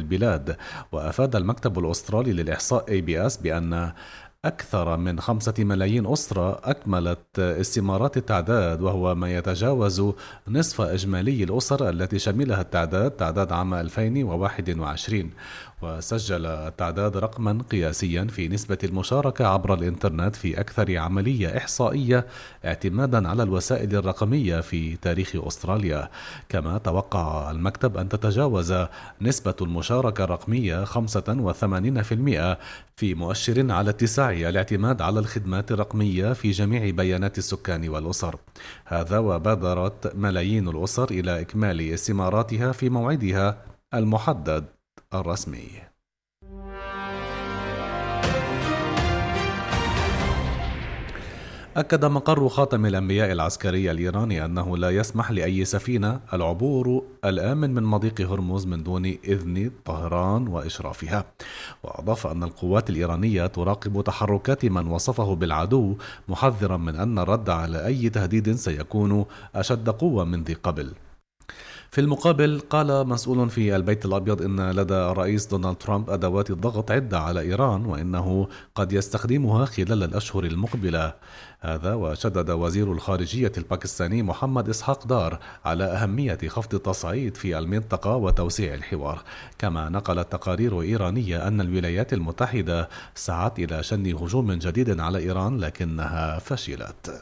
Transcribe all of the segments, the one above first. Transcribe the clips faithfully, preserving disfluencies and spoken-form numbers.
البلاد. وأفاد المكتب الأسترالي للإحصاء إيه بي إس بأن أكثر من خمسة ملايين أسرة أكملت استمارات التعداد، وهو ما يتجاوز نصف إجمالي الأسر التي شملها التعداد تعداد عام ألفين وواحد وعشرين. وسجل التعداد رقما قياسيا في نسبة المشاركة عبر الإنترنت في أكثر عملية إحصائية اعتمادا على الوسائل الرقمية في تاريخ أستراليا. كما توقع المكتب أن تتجاوز نسبة المشاركة الرقمية خمسة وثمانين بالمئة، في مؤشر على اتساع الاعتماد على الخدمات الرقمية في جميع بيانات السكان والأسر. هذا وبادرت ملايين الأسر إلى إكمال استماراتها في موعدها المحدد الرسمي. أكد مقر خاتم الأنبياء العسكري الإيراني أنه لا يسمح لأي سفينة العبور الآمن من مضيق هرمز من دون إذن طهران وإشرافها. وأضاف أن القوات الإيرانية تراقب تحركات من وصفه بالعدو، محذرا من أن الرد على أي تهديد سيكون أشد قوة من ذي قبل. في المقابل، قال مسؤول في البيت الأبيض إن لدى الرئيس دونالد ترامب أدوات الضغط عدة على إيران، وإنه قد يستخدمها خلال الأشهر المقبلة. هذا وشدد وزير الخارجية الباكستاني محمد إسحاق دار على أهمية خفض التصعيد في المنطقة وتوسيع الحوار. كما نقلت تقارير إيرانية أن الولايات المتحدة سعت إلى شن هجوم جديد على إيران لكنها فشلت.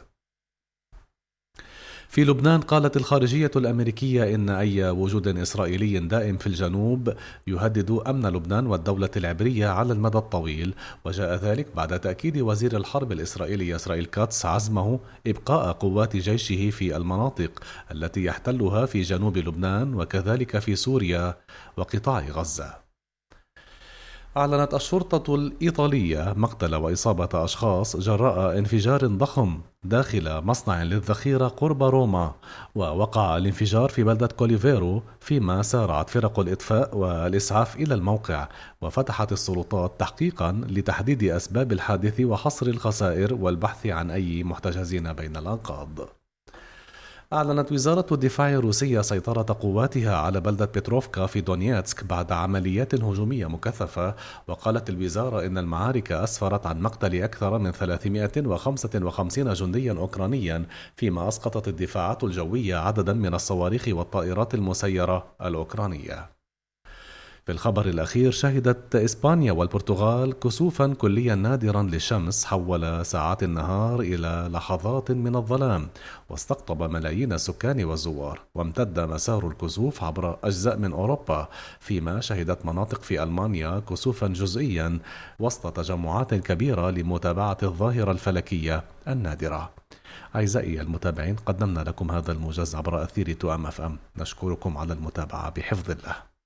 في لبنان، قالت الخارجية الأمريكية إن أي وجود إسرائيلي دائم في الجنوب يهدد أمن لبنان والدولة العبرية على المدى الطويل. وجاء ذلك بعد تأكيد وزير الحرب الإسرائيلي إسرائيل كاتس عزمه إبقاء قوات جيشه في المناطق التي يحتلها في جنوب لبنان وكذلك في سوريا وقطاع غزة. أعلنت الشرطة الإيطالية مقتل وإصابة أشخاص جراء انفجار ضخم داخل مصنع للذخيرة قرب روما. ووقع الانفجار في بلدة كوليفيرو، فيما سارعت فرق الإطفاء والإسعاف إلى الموقع. وفتحت السلطات تحقيقا لتحديد أسباب الحادث وحصر الخسائر والبحث عن أي محتجزين بين الأنقاض. أعلنت وزارة الدفاع الروسية سيطرة قواتها على بلدة بيتروفكا في دونيتسك بعد عمليات هجومية مكثفة. وقالت الوزارة إن المعارك أسفرت عن مقتل أكثر من ثلاثمائة وخمسة وخمسين جنديا أوكرانيا، فيما أسقطت الدفاعات الجوية عددا من الصواريخ والطائرات المسيرة الأوكرانية. في الخبر الأخير، شهدت إسبانيا والبرتغال كسوفا كليا نادرا للشمس حول ساعات النهار إلى لحظات من الظلام، واستقطب ملايين السكان والزوار. وامتد مسار الكسوف عبر أجزاء من أوروبا، فيما شهدت مناطق في ألمانيا كسوفا جزئيا وسط تجمعات كبيرة لمتابعة الظاهرة الفلكية النادرة. أعزائي المتابعين، قدمنا لكم هذا الموجز عبر أثير تو أم أف أم. نشكركم على المتابعة بحفظ الله.